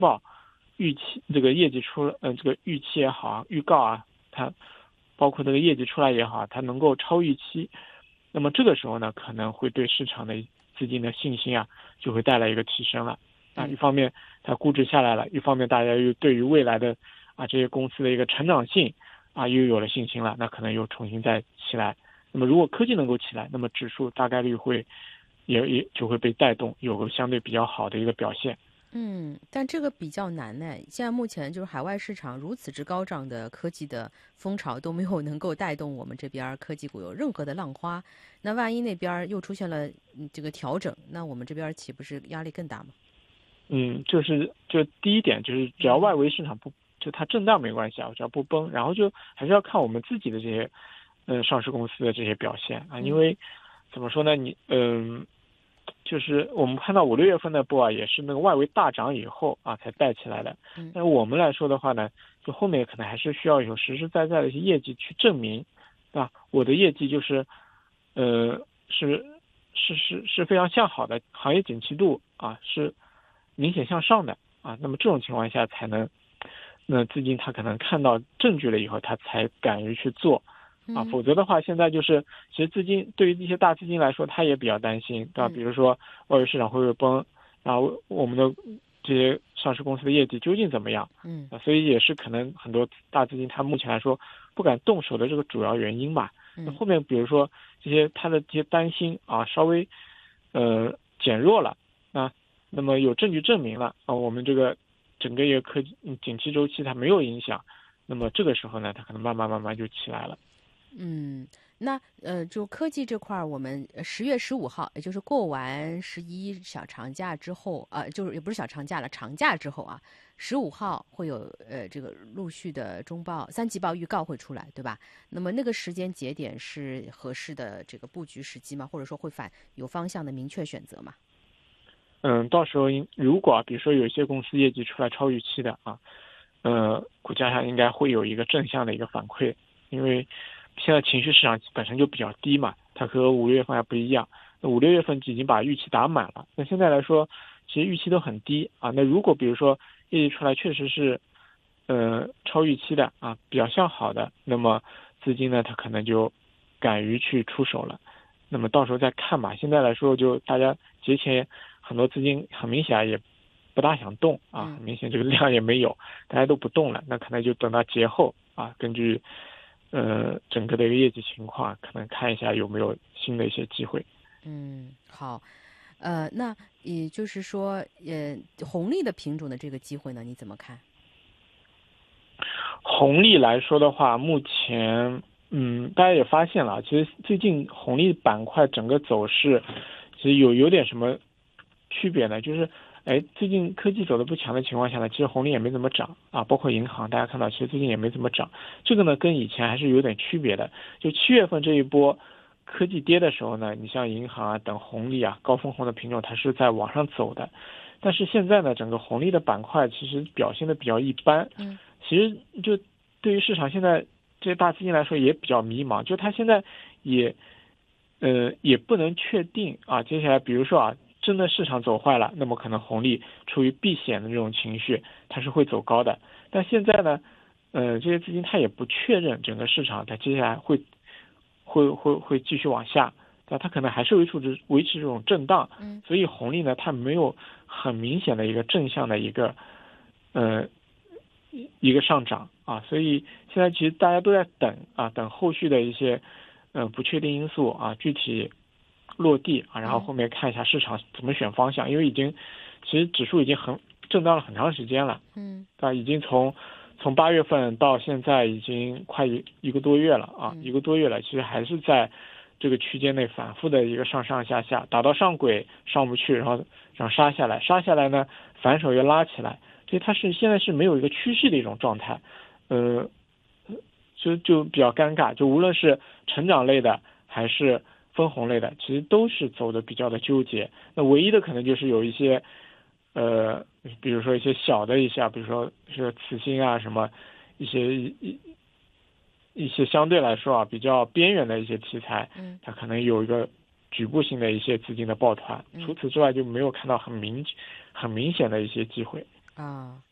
报预期这个业绩这个预期也好啊，预告啊，它包括这个业绩出来也好，它能够超预期，那么这个时候呢，可能会对市场的资金的信心啊，就会带来一个提升了。一方面它估值下来了，一方面大家又对于未来的这些公司的一个成长性又有了信心了，那可能又重新再起来。那么如果科技能够起来，那么指数大概率也就会被带动，有个相对比较好的一个表现。 但这个比较难呢。现在目前就是海外市场如此之高涨的科技的风潮都没有能够带动我们这边科技股有任何的浪花。那万一那边又出现了这个调整，那我们这边岂不是压力更大吗？ 就第一点就是只要外围市场就它震荡没关系啊，只要不崩，然后就还是要看我们自己的这些上市公司的这些表现啊，因为怎么说呢，就是我们看到5、6月份的波也是那个外围大涨以后才带起来的。但是我们来说的话呢，就后面可能还是需要有实实在在的一些业绩去证明，对吧？我的业绩就是是非常向好的，行业景气度是明显向上的那么这种情况下才能，那资金他可能看到证据了以后，他才敢于去做。否则的话，现在就是其实资金对于一些大资金来说，他也比较担心，对吧？比如说外围市场会不会崩，然后我们的这些上市公司的业绩究竟怎么样？所以也是可能很多大资金他目前来说不敢动手的这个主要原因吧。那后面比如说他的这些担心稍微减弱了那么有证据证明了我们这个整个一个科技景气周期它没有影响，那么这个时候呢，它可能慢慢就起来了。 那就科技这块，我们10月15号，也就是过完11小长假之后就是也不是小长假了，长假之后15号会有这个陆续的中报、3季报预告会出来，对吧？那么那个时间节点是合适的这个布局时机吗？或者说会有方向的明确选择吗？ 到时候如果比如说有一些公司业绩出来超预期的股价上应该会有一个正向的一个反馈，因为现在情绪市场本身就比较低嘛，它和5、6月份还不一样。那5、6月份已经把预期打满了，那现在来说其实预期都很低那如果比如说业绩出来确实是超预期的比较向好的，那么资金呢它可能就敢于去出手了。那么到时候再看吧。现在来说就大家节前很多资金很明显也不大想动很明显这个量也没有，大家都不动了，那可能就等到节后根据整个的一个业绩情况，可能看一下有没有新的一些机会。 好，那也就是说，红利的品种的这个机会呢，你怎么看？ 红利来说的话，目前大家也发现了，其实最近红利板块整个走势，其实有点什么区别呢？就是最近科技走的不强的情况下呢，其实红利也没怎么涨包括银行，大家看到其实最近也没怎么涨。这个呢跟以前还是有点区别的。就7月份这一波科技跌的时候呢，你像银行等红利高分红的品种它是在往上走的，但是现在呢，整个红利的板块其实表现的比较一般。其实就对于市场现在这些大资金来说也比较迷茫，就它现在也不能确定接下来比如说真的市场走坏了，那么可能红利出于避险的这种情绪，它是会走高的。但现在呢，这些资金它也不确认整个市场它接下来会继续往下，但它可能还是维持这种震荡。所以红利呢，它没有很明显的一个正向的一个上涨所以现在其实大家都在等后续的一些不确定因素具体落地然后后面看一下市场怎么选方向，因为其实指数已经震荡了很长时间了，已经从8月份到现在已经快一个多月了一个多月了，其实还是在这个区间内反复的一个上上下下，打到上轨上不去，然后杀下来呢，反手又拉起来，所以它现在是没有一个趋势的一种状态，就比较尴尬，就无论是成长类的还是分红类的，其实都是走的比较的纠结。那唯一的可能就是有一些比如说一些小的比如说是次新什么一些相对来说比较边缘的一些题材，它可能有一个局部性的一些资金的抱团，除此之外就没有看到很明显的一些机会。 啊。